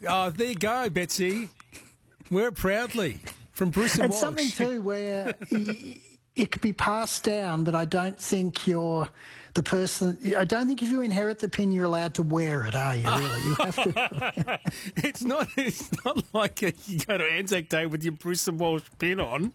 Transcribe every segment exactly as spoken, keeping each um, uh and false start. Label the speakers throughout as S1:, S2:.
S1: Oh, there you go, Betsy. Wear it proudly from Bruce and
S2: It's
S1: Walsh.
S2: something too where y- it could be passed down, but I don't think you're the person. I don't think if you inherit the pin, you're allowed to wear it, are you? Really, you have to.
S1: It's not. It's not like a, you go to Anzac Day with your Bruce and Walsh pin on.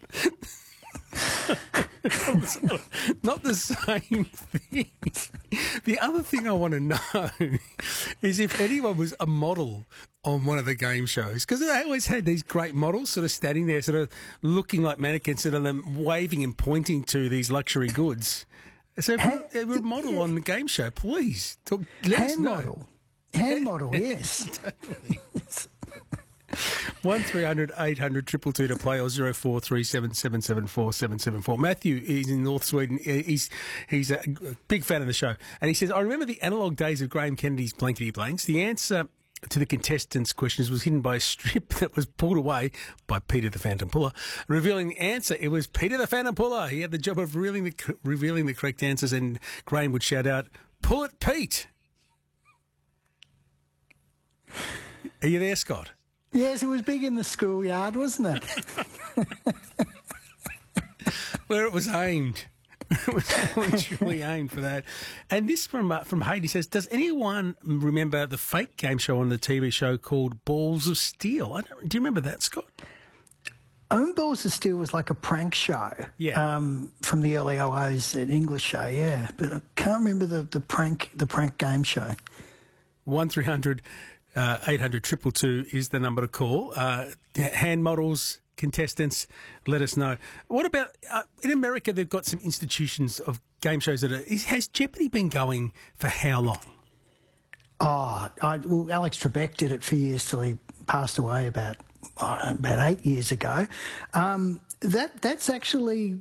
S1: Not the same thing. The other thing I want to know is if anyone was a model on one of the game shows, because they always had these great models sort of standing there, sort of looking like mannequins, sort of them waving and pointing to these luxury goods. So if they were a model on the game show, please talk, let us
S2: Hand
S1: know.
S2: model. Hand model, yes.
S1: One three hundred eight hundred triple two to play or zero four three seven seven seven four seven seven four. Matthew is in North Sweden. He's he's a big fan of the show, and he says, "I remember the analogue days of Graham Kennedy's blankety blanks. The answer to the contestants' questions was hidden by a strip that was pulled away by Peter the Phantom Puller. Revealing the answer, it was Peter the Phantom Puller. He had the job of revealing the revealing the correct answers, and Graham would shout out, 'Pull it, Pete!' Are you there, Scott?"
S2: Yes, it was big in the schoolyard, wasn't it?
S1: Where it was aimed. It was literally aimed for that. And this from uh, from Haiti says, does anyone remember the fake game show on the T V show called Balls of Steel? I don't, do you remember that, Scott?
S2: Own Balls of Steel was like a prank show.
S1: Yeah.
S2: Um, from the early oh ohs, an English show, yeah. But I can't remember the, the prank the prank game show.
S1: one three hundred Uh, eight hundred two two two is the number to call. Uh, hand models, contestants, let us know. What about, uh, in America, they've got some institutions of game shows that are, is, has Jeopardy been going for how long?
S2: Oh, I, well, Alex Trebek did it for years till he passed away about, oh, about eight years ago. Um, that That's actually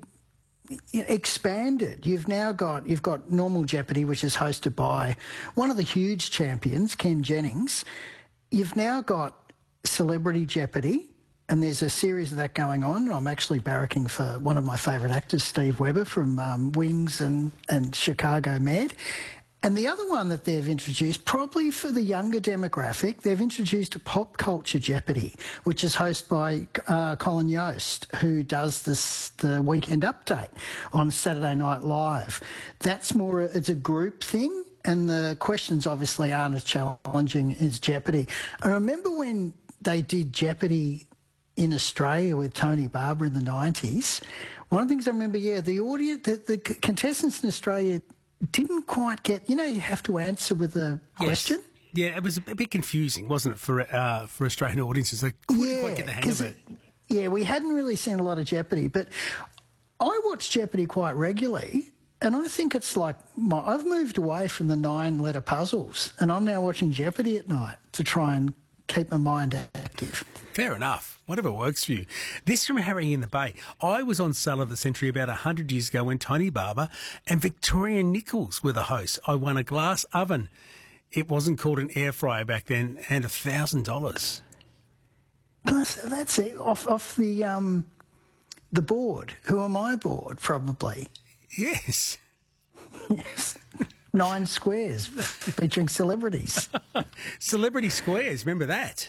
S2: expanded. You've now got you've got Normal Jeopardy, which is hosted by one of the huge champions, Ken Jennings. You've now got Celebrity Jeopardy, and there's a series of that going on. I'm actually barracking for one of my favourite actors, Steve Webber from um, Wings and and Chicago Med. And the other one that they've introduced, probably for the younger demographic, they've introduced a Pop Culture Jeopardy, which is hosted by uh, Colin Yost, who does this the Weekend Update on Saturday Night Live. That's more, it's a group thing, and the questions obviously aren't as challenging as Jeopardy. I remember when they did Jeopardy in Australia with Tony Barber in the nineties, one of the things I remember, yeah, the audience, the, the contestants in Australia didn't quite get, you know, you have to answer with a question.
S1: Yes. Yeah, it was a bit confusing, wasn't it, for uh, for Australian audiences? They couldn't
S2: yeah,
S1: quite get the hang of it.
S2: it. Yeah, we hadn't really seen a lot of Jeopardy, but I watch Jeopardy quite regularly, and I think it's like, my, I've moved away from the nine-letter puzzles, and I'm now watching Jeopardy at night to try and keep my mind active.
S1: Fair enough. Whatever works for you. This from Harry in the Bay. I was on Sale of the Century about one hundred years ago when Tony Barber and Victoria Nichols were the hosts. I won a glass oven. It wasn't called an air fryer back then, and one thousand dollars.
S2: That's, that's it. Off, off the, um, the board. Who am I board, probably?
S1: Yes.
S2: Yes. Nine Squares, featuring celebrities.
S1: Celebrity Squares, remember that?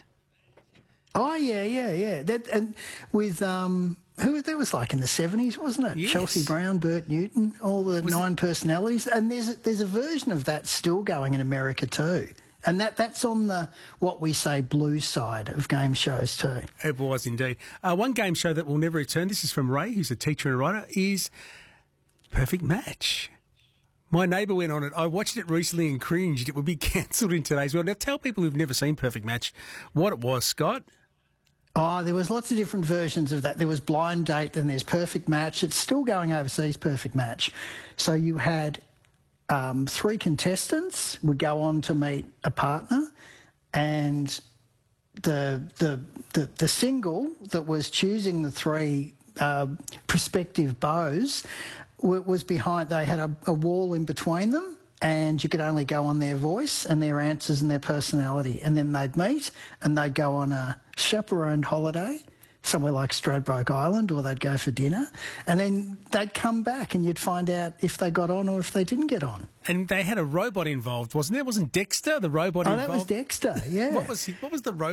S2: Oh, yeah, yeah, yeah. That and with, um, who that was like in the seventies, wasn't it?
S1: Yes.
S2: Chelsea Brown, Bert Newton, all the
S1: Was
S2: nine
S1: it?
S2: personalities. And there's a, there's a version of that still going in America too. And that, that's on the, what we say, blue side of game shows too.
S1: It was indeed. Uh, one game show that will never return, this is from Ray, who's a teacher and a writer, is Perfect Match. My neighbour went on it. I watched it recently and cringed. It would be cancelled in today's world. Now, tell people who've never seen Perfect Match what it was, Scott.
S2: Oh, there was lots of different versions of that. There was Blind Date, then there's Perfect Match. It's still going overseas, Perfect Match. So you had um, three contestants would go on to meet a partner, and the the the, the single that was choosing the three uh, prospective beaux was behind. They had a, a wall in between them, and you could only go on their voice and their answers and their personality. And then they'd meet and they'd go on a chaperoned holiday somewhere like Stradbroke Island, or they'd go for dinner, and then they'd come back and you'd find out if they got on or if they didn't get on.
S1: And they had a robot involved, wasn't there? Wasn't Dexter the robot
S2: Oh,
S1: involved?
S2: that was Dexter, yeah.
S1: What was he, what was the robot?